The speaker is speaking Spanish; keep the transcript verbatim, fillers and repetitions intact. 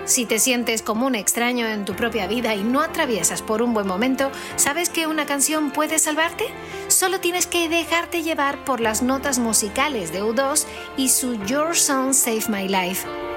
Si te sientes como un extraño en tu propia vida y no atraviesas por un buen momento, ¿sabes que una canción puede salvarte? Solo tienes que dejarte llevar por las notas musicales de U dos y su Your Song Saved My Life.